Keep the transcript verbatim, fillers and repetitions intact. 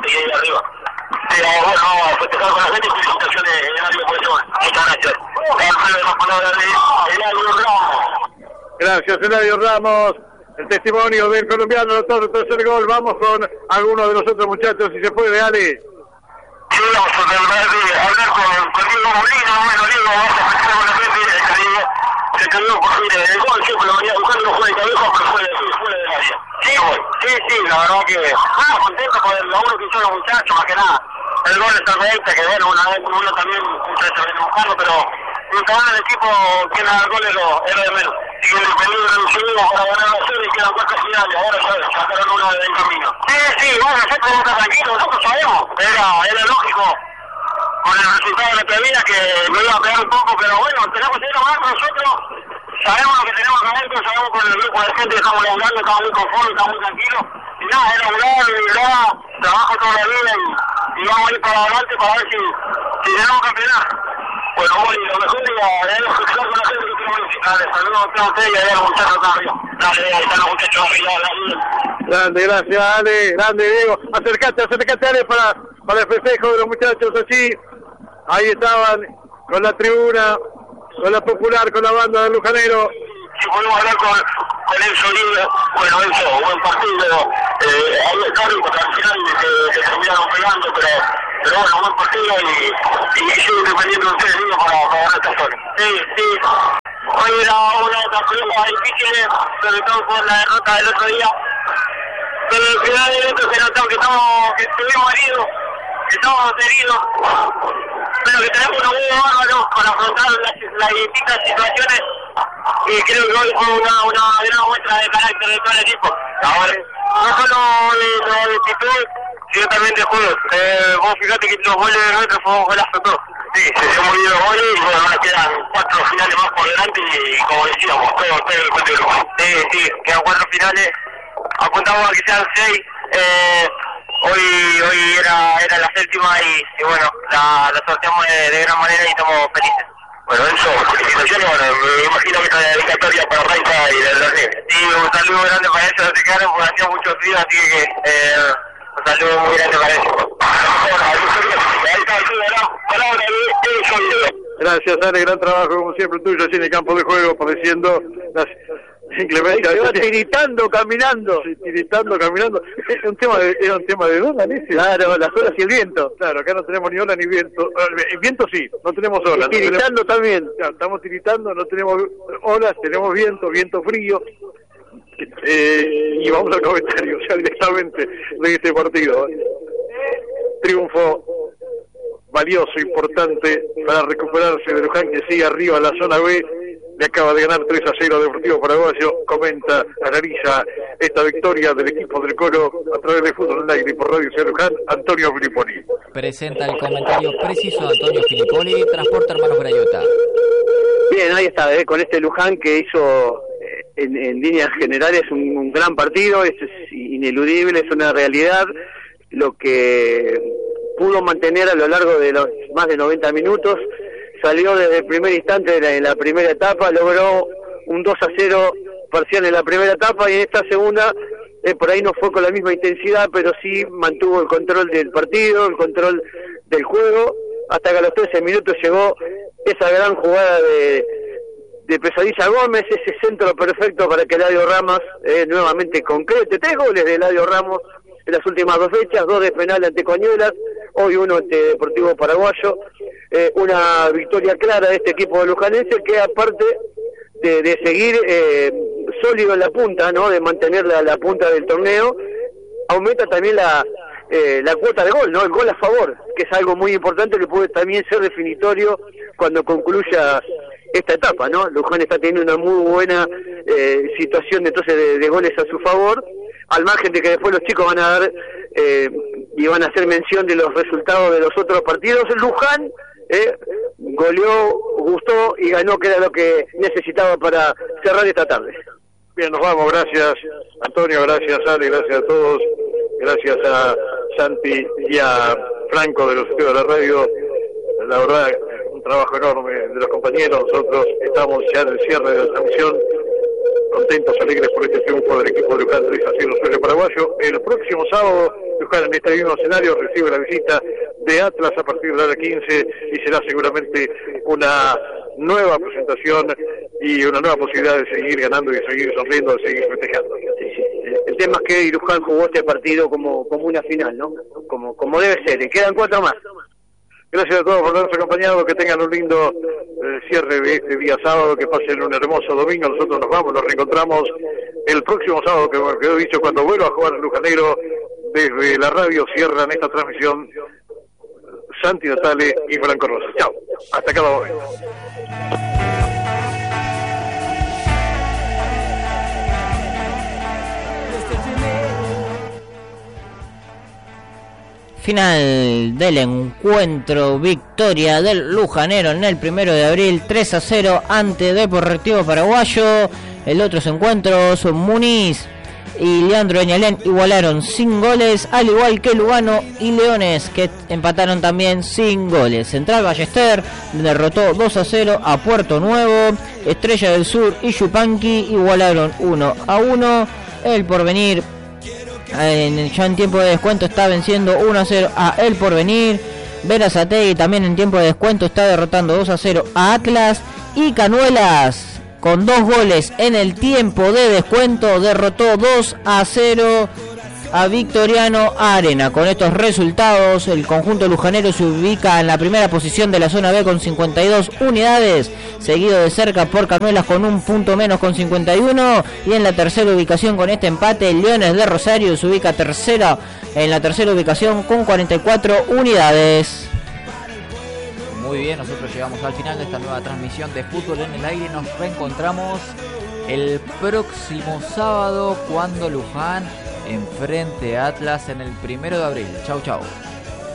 seguir ahí arriba. Pero bueno, vamos a festejar con la gente y felicitaciones en la por eso. Muchas gracias. Vamos a la palabra de Eladio Ramos. Gracias, Eladio Ramos. El testimonio del colombiano, doctor, tercer gol. Vamos con algunos de los otros muchachos, si se puede, Ale. Sí, vamos a hablar con, con Diego Molina. Bueno, Diego, vamos a festejar con la gente y el cariño. Se cambió por fin el gol, siempre lo venía buscando, no fue de cabeza, pero fue de, fue de área. Sí, sí, sí, la verdad que ah, contento por el laburo que hicieron los muchachos, más que nada. El gol está veinte, que bueno, una vez uno también se viene buscando, pero nunca van el equipo que nada el gol es lo, es lo de menos. Y el peligro reducido para ganar la serie y quedan cuatro finales, ahora ya sacaron una del camino. Sí, sí, bueno, nosotros vamos a estar tranquilos, nosotros sabemos, era, era lógico. Con el resultado de la previa que me iba a pegar un poco, pero bueno, tenemos que ir a ganar nosotros, sabemos lo que tenemos que hacer, sabemos con el grupo de gente que estamos laburando, estamos muy conformes, estamos muy tranquilos, y nada, es laburar, laburar, trabajo toda la vida y, y vamos a ir para adelante para ver si, si tenemos campeonato. Bueno, Mori, lo mejor es escuchar con la gente que tiene música. Dale, saludos a ustedes y a los muchachos acá arriba. Dale, ahí están los muchachos arriba, dale. Grande, gracias, Ale, grande, Diego. Acercate, acercate, Ale, para, para el festejo de los muchachos allí. Ahí estaban, con la tribuna, con la popular, con la banda del Lujanero. Si podemos hablar con, con Enzo Libre, bueno, Enzo, buen partido, eh, ahí está, porque al final se terminaron pegando, pero, pero bueno, buen partido y, y sigo dependiendo de ustedes mismos para, para ganar esta historia. Sí, sí, hoy era una de las pruebas difíciles, sobre todo por la derrota del otro día, pero al final del evento se notó que estamos, que estuvimos heridos, que estamos heridos, pero que tenemos unos huevos bárbaros para afrontar las, las distintas situaciones y creo que hoy fue una, una gran muestra de carácter de todo el equipo. Ahora, no solo de, de actitud, sino también de juego. Eh, vos fíjate que los goles de nuestro fue un golazo todo. Sí, se hicieron muy bien los goles y bueno, ahora quedan cuatro finales más por delante y, y como decíamos, todo, todo el cuento del grupo. Sí, sí, quedan cuatro finales, apuntamos a que sean seis. Eh, Hoy hoy era era la séptima y, y bueno, la, la sorteamos de, de gran manera y estamos felices. Bueno, Enzo, felicitaciones, bueno, me imagino que esta dedicatoria para Raiza y del Dornir. Sí, un saludo grande para ellos, se quedaron porque hacía mucho frío, así que eh, un saludo muy grande para ellos. Gracias, Ale, gran trabajo como siempre tuyo allí en el campo de juego, padeciendo las inclemencias. Se va tiritando, caminando. Sí, tiritando, caminando. Era un tema de, era un tema de ola, ¿no? Claro, las olas y el viento. Claro, acá no tenemos ni ola ni viento. El viento sí, no tenemos olas. Y tiritando no tenemos, también. Claro, estamos tiritando, no tenemos olas, tenemos viento, viento frío. Eh, y vamos al comentario ya directamente de este partido. Triunfo valioso, importante para recuperarse de Luján, que sigue arriba en la zona B. Le acaba de ganar tres a cero Deportivo Paraguayo. Comenta, analiza esta victoria del equipo del Coro a través de Fútbol Online y por Radio Ciudad Luján, Antonio Filipoli. Presenta el comentario preciso de Antonio Filipoli, Transporte Hermanos Grayota. Bien, ahí está, eh, con este Luján que hizo eh, en, en líneas generales un, un gran partido, esto es ineludible, es una realidad. Lo que pudo mantener a lo largo de los más de noventa minutos, salió desde el primer instante de la, en la primera etapa, logró un dos a cero parcial en la primera etapa y en esta segunda eh, por ahí no fue con la misma intensidad, pero sí mantuvo el control del partido, el control del juego, hasta que a los trece minutos llegó esa gran jugada de, de Pesadilla Gómez, ese centro perfecto para que Eladio Ramos eh, nuevamente concrete, tres goles de Eladio Ramos en las últimas dos fechas, dos de penal ante Coñuelas, hoy uno ante Deportivo Paraguayo, eh, una victoria clara de este equipo de lujanense que aparte de, de seguir eh, sólido en la punta, ¿no? De mantener la, la punta del torneo, aumenta también la eh, la cuota de gol, ¿no? El gol a favor, que es algo muy importante que puede también ser definitorio cuando concluya esta etapa, ¿no? Luján está teniendo una muy buena eh, situación entonces de, de goles a su favor, al margen de que después los chicos van a dar eh, y van a hacer mención de los resultados de los otros partidos. Luján eh, goleó, gustó y ganó, que era lo que necesitaba para cerrar esta tarde. Bien, nos vamos, gracias Antonio, gracias Ale, gracias a todos, gracias a Santi y a Franco de los estudios de la radio. La verdad, un trabajo enorme de los compañeros. Nosotros estamos ya en el cierre de la transmisión contentos, alegres por este triunfo del equipo de Luján tres a cero sobre el paraguayo. El próximo sábado, Luján en este mismo escenario recibe la visita de Atlas a partir de la hora quince y será seguramente una nueva presentación y una nueva posibilidad de seguir ganando y de seguir sonriendo, de seguir festejando. Sí, sí. El tema es que Luján jugó este partido como, como una final, ¿no? Como, como debe ser. Y quedan cuatro más. Gracias a todos por habernos acompañado, que tengan un lindo eh, cierre de este día sábado, que pasen un hermoso domingo. Nosotros nos vamos, nos reencontramos el próximo sábado, que me quedó dicho, cuando vuelva a jugar el Lujanero. Desde la radio cierran esta transmisión Santi Natale y Franco Rosa. Chao, hasta cada momento. Final del encuentro, victoria del Lujanero en el primero de abril, tres a cero ante Deportivo Paraguayo. El otros encuentros, Muniz y Leandro Eñalén igualaron sin goles, al igual que Lugano y Leones, que empataron también sin goles. Central Ballester derrotó dos a cero a Puerto Nuevo. Estrella del Sur y Yupanqui igualaron uno a uno. El Porvenir En, ya en tiempo de descuento está venciendo uno a cero a El Porvenir. Berazategui también en tiempo de descuento está derrotando dos a cero a Atlas. Y Canuelas, con dos goles en el tiempo de descuento, derrotó dos a cero a Victoriano Arena. Con estos resultados, el conjunto lujanero se ubica en la primera posición de la zona B con cincuenta y dos unidades, seguido de cerca por Canuelas con un punto menos con cincuenta y uno, y en la tercera ubicación con este empate, Leones de Rosario se ubica tercera en la tercera ubicación con cuarenta y cuatro unidades. Muy bien, nosotros llegamos al final de esta nueva transmisión de Fútbol en el Aire. Nos reencontramos el próximo sábado cuando Luján enfrente a Atlas en el primero de abril. Chau, chau.